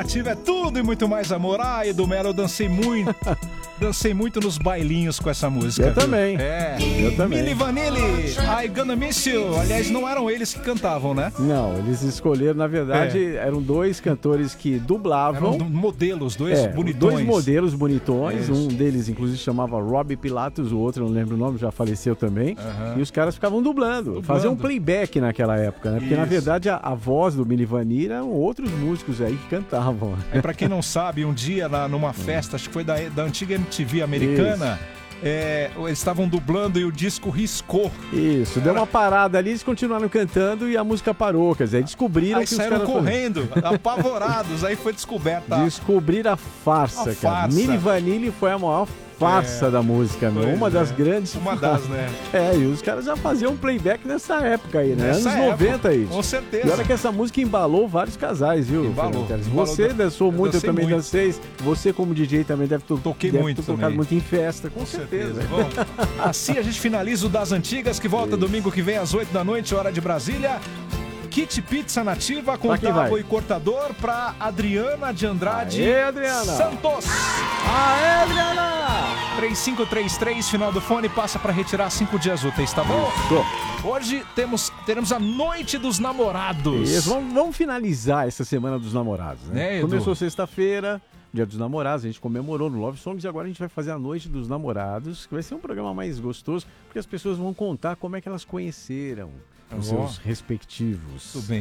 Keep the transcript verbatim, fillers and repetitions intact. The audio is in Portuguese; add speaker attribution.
Speaker 1: Nativa é tudo e muito mais amor. Ai, do Melo, eu dancei muito. Dancei muito nos bailinhos com essa música.
Speaker 2: Eu
Speaker 1: viu?
Speaker 2: também.
Speaker 1: É.
Speaker 2: Eu também.
Speaker 1: Milli Vanilli, I Gonna Miss You. Aliás, não eram eles que cantavam, né?
Speaker 2: Não, eles escolheram, na verdade, é. eram dois cantores que dublavam.
Speaker 1: Eram modelos, dois
Speaker 2: é,
Speaker 1: bonitões.
Speaker 2: Dois modelos bonitões.
Speaker 1: Isso.
Speaker 2: Um deles, inclusive, chamava Robbie Pilatos, o outro, não lembro o nome, já faleceu também.
Speaker 1: Uhum.
Speaker 2: E os caras ficavam dublando, dublando. Faziam um playback naquela época, né? Porque, Isso. na verdade, a, a voz do Milli Vanilli eram outros músicos aí que cantavam.
Speaker 1: É, pra quem não sabe, um dia, na, numa festa, acho que foi da, da antiga M T V americana, É, eles estavam dublando e o disco riscou.
Speaker 2: Isso,
Speaker 1: Era...
Speaker 2: deu uma parada ali, eles continuaram cantando e a música parou. Quer dizer, aí descobriram
Speaker 1: aí
Speaker 2: que os
Speaker 1: saíram
Speaker 2: caras
Speaker 1: correndo, apavorados. Aí foi descoberta.
Speaker 2: Descobriram a farsa,
Speaker 1: a
Speaker 2: cara.
Speaker 1: farsa.
Speaker 2: Milli Vanilli foi a maior farsa
Speaker 1: é,
Speaker 2: da música, meu. Uma é. das grandes.
Speaker 1: Uma das, né?
Speaker 2: É, e os caras já faziam playback nessa época aí, né?
Speaker 1: Nessa
Speaker 2: Anos noventa aí.
Speaker 1: Com certeza.
Speaker 2: E olha que essa música embalou vários casais, viu?
Speaker 1: Embalou.
Speaker 2: Você
Speaker 1: embalou
Speaker 2: dançou muito, eu também
Speaker 1: muito.
Speaker 2: dancei. Você, como D J, também deve, to
Speaker 1: Toquei
Speaker 2: deve
Speaker 1: muito
Speaker 2: ter tocado
Speaker 1: também.
Speaker 2: muito em festa, com,
Speaker 1: com
Speaker 2: certeza.
Speaker 1: certeza. Bom, assim a gente finaliza o Das Antigas, que volta domingo que vem às oito da noite, hora de Brasília. Kit Pizza Nativa com tábua e cortador pra Adriana de Andrade.
Speaker 2: Aê, Adriana!
Speaker 1: Santos!
Speaker 2: Aê, Adriana!
Speaker 1: três cinco três três, final do fone, passa pra retirar cinco dias úteis, tá bom?
Speaker 2: Isso.
Speaker 1: Hoje temos, teremos a Noite dos Namorados.
Speaker 2: Isso, vamos, vamos finalizar essa Semana dos Namorados, né?
Speaker 1: né
Speaker 2: Começou sexta-feira, Dia dos Namorados, a gente comemorou no Love Songs e agora a gente vai fazer a Noite dos Namorados, que vai ser um programa mais gostoso, porque as pessoas vão contar como é que elas conheceram os oh. seus respectivos.
Speaker 1: Tudo bem.